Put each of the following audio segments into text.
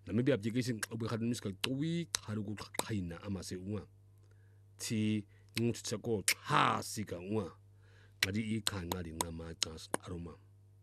Namibia application obe khad miska tuwi kharugu khaina amase unga ti ngutshako ha sika unga ngadi ikhanga di ngama chas aroma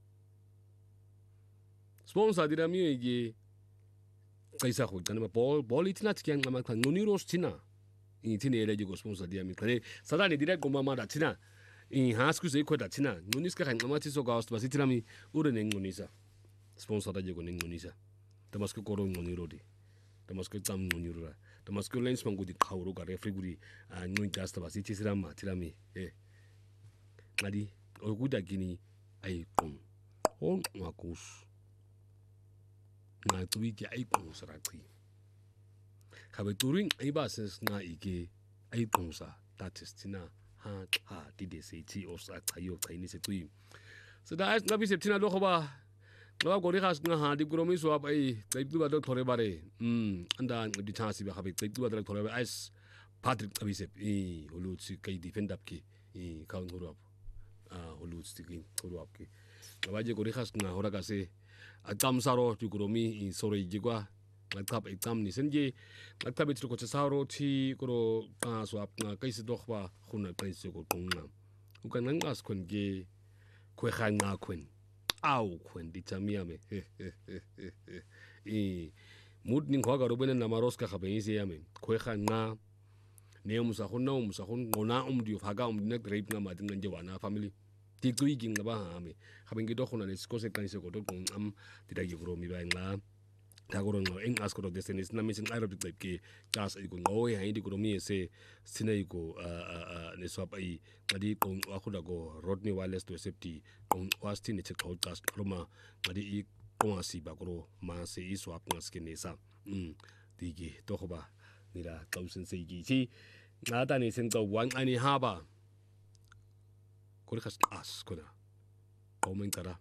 sponsor dirami ye kaisa khutana ball itina tikan ngama khan nuniros tina itina ele go sponsor dirami khane sadani direct go mama da tina in hasku se kweta tina nuniska khan ngama tiso ga host basitirami ure nengunisa sponsor da go nengunisa Damasco koro ngonirodi Damasco tam ngonirura Damasco lens mangudi khawro ga referee guri ngun just ba si tisirama tirami ngadi oguda gini ai kon on makus na tuiki ai kon sarati khabe turing ai ba ses na ike ai kon sa tatistina ha dide se ti osa tayo taini se tui so da as nabi septina do khoba Lawa gori khas nga ha di gromi so ab ai taitu ba do thore bare anda di chance ba khabe taitu ba do thore ba as Patrick Abisep holu si kai defend up ki kaun horo up holu si ki horo up ki lawa je gori khas nga hora ka se atam saro di gromi sore jigwa ngakap ekam ni senje ngakap itu ko saro ti koro ka so up nga kai se do khwa khuna kai se ko tongna ukan ngas kon ge kwe khanga kwen au kwen ditamiame mud ning kwa garo benen namaros ka khabe ise yame kwe khanga ne musa khon ngona di faga ne grape na madin nje wana family ti tu iging na ba ame khabe ngi do khona ne sko se kan se ko to am tida gi gro mi ba nga ta goro no eng as ko do destiny na mission aerobic type ke gas ko ngo ya ndi ko mi se sinai ko ne swap ai ngadi ko akhuda go rodney wireless to safety on wasti ne check out gas roma ngadi i ko asi ba ko ma se i swap ngas ke ne sa digi to ba nira 1000 se gi chi na ta ni sen to wan ani ha ba ko khas as ko na komentara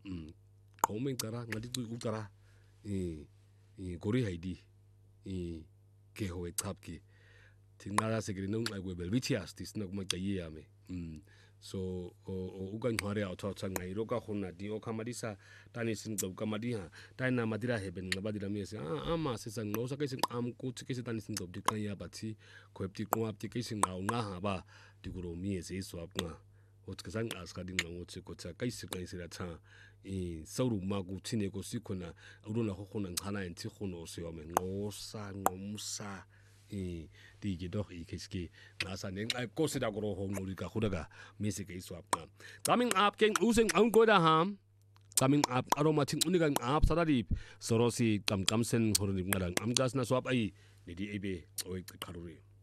ngadi tu utara gori haidi ke ho etap ki tingara segri nung ai webel vichias tis nak ma tayi ame so o ugan hare auto ngai roka khona di o kamadisa tani sin to kamadi ha taina madira heben ngabadira mi se ama se sang no sa ke sin am ku ke se tani sin to di kan ya bati ko epti ko apti ke sin ngau nga ha ba di guro mi se so ap nga o tsang as ka ding ngo tse ko tsa kai se la tsa sauru magu tine ko sikona uruna ho khona ngana ntsi khono se wa mengo sa ngomsa di ge doch ikeski nasa neng ai ko se da gro ho nguri ka khudaga mesi ke swap na coming up king using ang go da ham coming up aromating unigang up sadari sorosi kam sen horni ngadang am gas na swap ai ni di ebe oi karuri